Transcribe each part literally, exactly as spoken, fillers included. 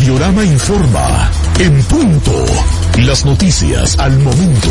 Radiorama informa. En punto. Las noticias al momento.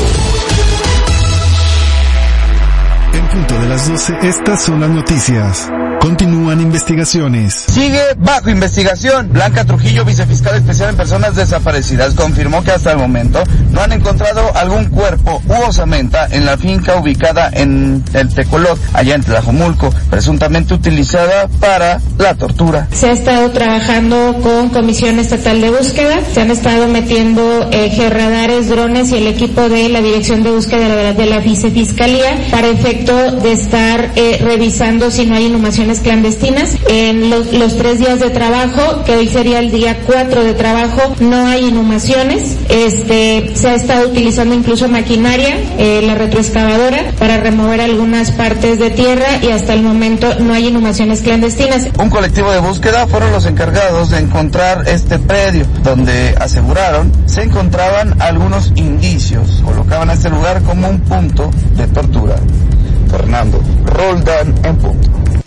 En punto de las doce, estas son las noticias. Continúan investigaciones. Sigue bajo investigación. Blanca Trujillo, vicefiscal especial en personas desaparecidas, confirmó que hasta el momento no han encontrado algún cuerpo u osamenta en la finca ubicada en el Tecolot, allá en Tlajomulco, presuntamente utilizada para la tortura. Se ha estado trabajando con Comisión Estatal de Búsqueda, se han estado metiendo eh, georradares, drones y el equipo de la Dirección de Búsqueda de la, de la Vicefiscalía para efecto de estar eh, revisando si no hay inhumaciones clandestinas. En los, los tres días de trabajo, que hoy sería el día cuatro de trabajo, no hay inhumaciones. Este, se ha estado utilizando incluso maquinaria, eh, la retroexcavadora, para remover algunas partes de tierra y hasta el momento no hay inhumaciones clandestinas. Un colectivo de búsqueda fueron los encargados de encontrar este predio, donde aseguraron se encontraban algunos indicios. Colocaban a este lugar como un punto de tortura. Fernando Roldán, en punto.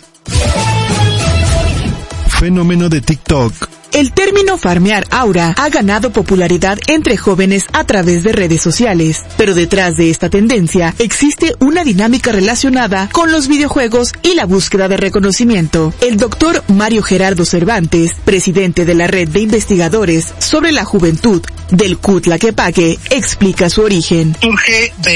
Fenómeno de TikTok. El término farmear aura ha ganado popularidad entre jóvenes a través de redes sociales, pero detrás de esta tendencia existe una dinámica relacionada con los videojuegos y la búsqueda de reconocimiento. El doctor Mario Gerardo Cervantes, presidente de la Red de Investigadores sobre la Juventud del Cutlaquepaque, explica su origen. Surge de